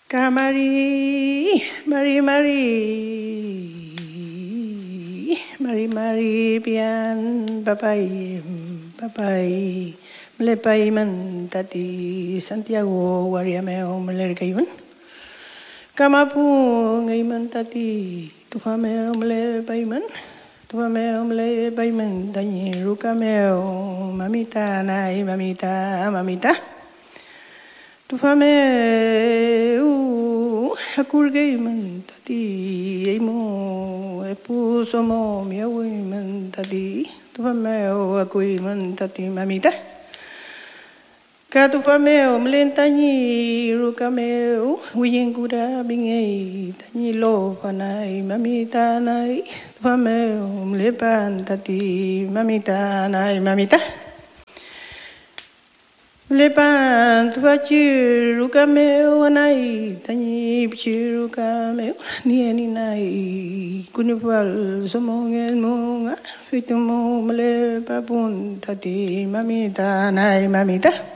Kamari, Mari, pian, papai, melepai man tati Santiago wariameo melerkaiman. Kamapu ngaiman tati tufameo melepai man. Tufameo melepai man tani rukameo mamita nai mamita. Tufameo hakurgay man tati imo epuso mo miawi man tati tufameo ako'y man tati mamita. Katufameo mlentani rukameo wiyengura bingay tani lo panay mamita nai tufameo mlepan tati mamita nai mamita. Lepan tuachiru kameo anai tani pichiru kameo ni nai kunifal somonge monga fitumo mele papun tati mamita nai mamita.